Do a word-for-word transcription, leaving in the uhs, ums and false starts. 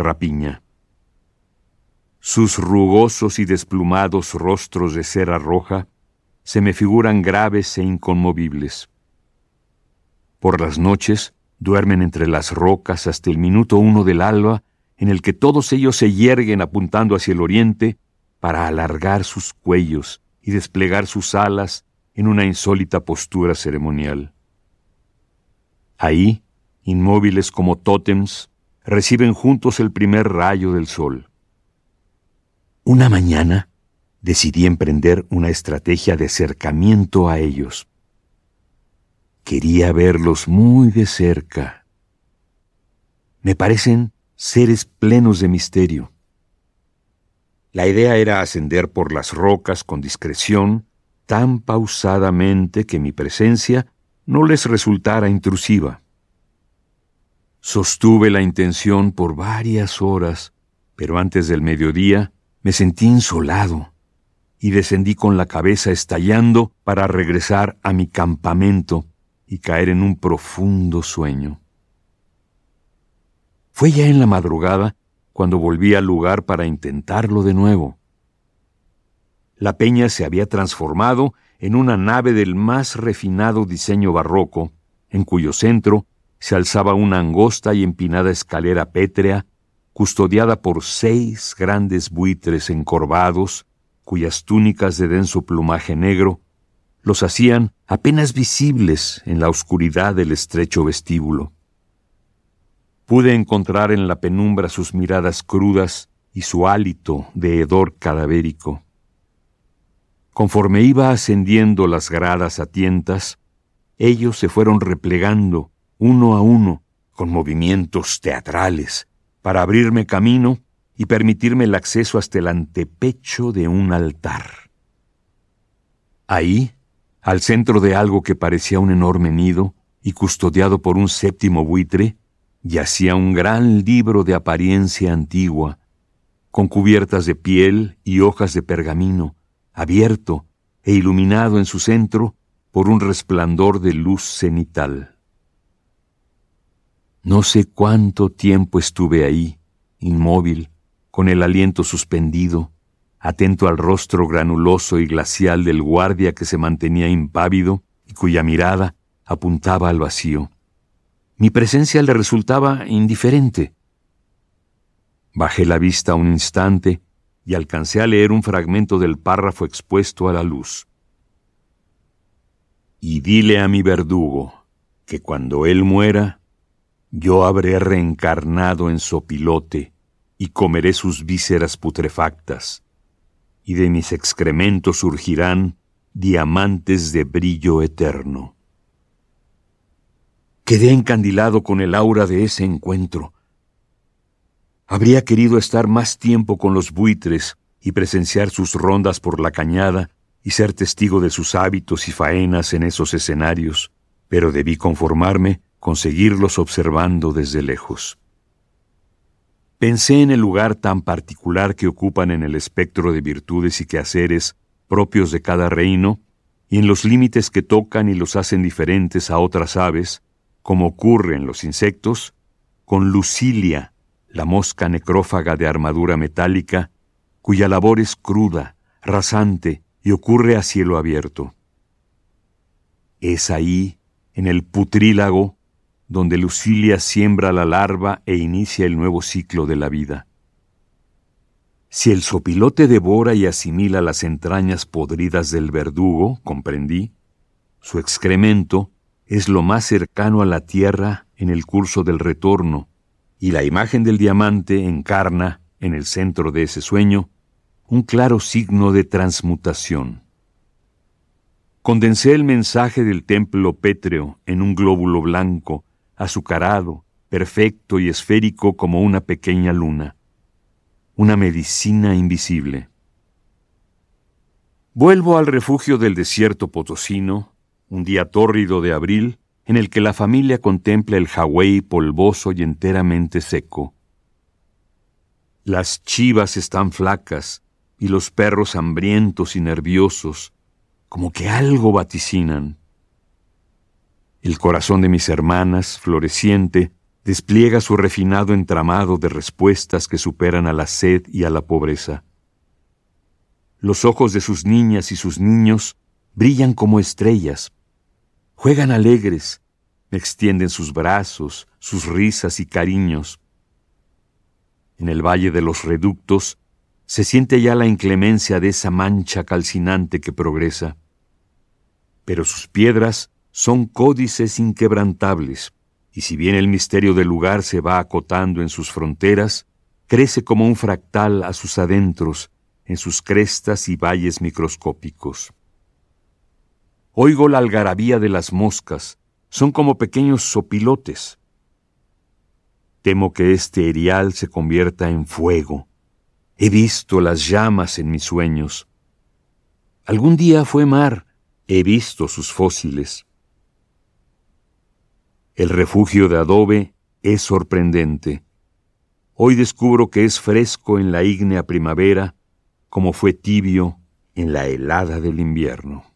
rapiña. Sus rugosos y desplumados rostros de cera roja se me figuran graves e inconmovibles. Por las noches duermen entre las rocas hasta el minuto uno del alba, en el que todos ellos se yerguen apuntando hacia el oriente para alargar sus cuellos y desplegar sus alas en una insólita postura ceremonial. Ahí, inmóviles como tótems, reciben juntos el primer rayo del sol. Una mañana decidí emprender una estrategia de acercamiento a ellos. Quería verlos muy de cerca. Me parecen seres plenos de misterio. La idea era ascender por las rocas con discreción, tan pausadamente que mi presencia no les resultara intrusiva. Sostuve la intención por varias horas, pero antes del mediodía me sentí insolado y descendí con la cabeza estallando para regresar a mi campamento y caer en un profundo sueño. Fue ya en la madrugada cuando volví al lugar para intentarlo de nuevo. La peña se había transformado en una nave del más refinado diseño barroco, en cuyo centro se alzaba una angosta y empinada escalera pétrea, custodiada por seis grandes buitres encorvados, cuyas túnicas de denso plumaje negro los hacían apenas visibles en la oscuridad del estrecho vestíbulo. Pude encontrar en la penumbra sus miradas crudas y su hálito de hedor cadavérico. Conforme iba ascendiendo las gradas a tientas, ellos se fueron replegando uno a uno con movimientos teatrales para abrirme camino y permitirme el acceso hasta el antepecho de un altar. Ahí, al centro de algo que parecía un enorme nido y custodiado por un séptimo buitre, yacía un gran libro de apariencia antigua, con cubiertas de piel y hojas de pergamino, abierto e iluminado en su centro por un resplandor de luz cenital. No sé cuánto tiempo estuve ahí, inmóvil, con el aliento suspendido, atento al rostro granuloso y glacial del guardia que se mantenía impávido y cuya mirada apuntaba al vacío. Mi presencia le resultaba indiferente. Bajé la vista un instante y alcancé a leer un fragmento del párrafo expuesto a la luz. Y dile a mi verdugo que cuando él muera, yo habré reencarnado en sopilote y comeré sus vísceras putrefactas, y de mis excrementos surgirán diamantes de brillo eterno. Quedé encandilado con el aura de ese encuentro. Habría querido estar más tiempo con los buitres y presenciar sus rondas por la cañada y ser testigo de sus hábitos y faenas en esos escenarios, pero debí conformarme con seguirlos observando desde lejos. Pensé en el lugar tan particular que ocupan en el espectro de virtudes y quehaceres propios de cada reino, y en los límites que tocan y los hacen diferentes a otras aves, como ocurre en los insectos, con Lucilia, la mosca necrófaga de armadura metálica, cuya labor es cruda, rasante y ocurre a cielo abierto. Es ahí, en el putrílago, donde Lucilia siembra la larva e inicia el nuevo ciclo de la vida. Si el sopilote devora y asimila las entrañas podridas del verdugo, comprendí, su excremento es lo más cercano a la tierra en el curso del retorno, y la imagen del diamante encarna, en el centro de ese sueño, un claro signo de transmutación. Condensé el mensaje del templo pétreo en un glóbulo blanco, azucarado, perfecto y esférico como una pequeña luna. Una medicina invisible. Vuelvo al refugio del desierto potosino, un día tórrido de abril, en el que la familia contempla el jagüey polvoso y enteramente seco. Las chivas están flacas y los perros hambrientos y nerviosos, como que algo vaticinan. El corazón de mis hermanas, floreciente, despliega su refinado entramado de respuestas que superan a la sed y a la pobreza. Los ojos de sus niñas y sus niños brillan como estrellas, juegan alegres, extienden sus brazos, sus risas y cariños. En el valle de los reductos se siente ya la inclemencia de esa mancha calcinante que progresa. Pero sus piedras son códices inquebrantables, y si bien el misterio del lugar se va acotando en sus fronteras, crece como un fractal a sus adentros, en sus crestas y valles microscópicos. Oigo la algarabía de las moscas, son como pequeños sopilotes. Temo que este erial se convierta en fuego. He visto las llamas en mis sueños. Algún día fue mar, he visto sus fósiles. El refugio de adobe es sorprendente. Hoy descubro que es fresco en la ígnea primavera, como fue tibio en la helada del invierno.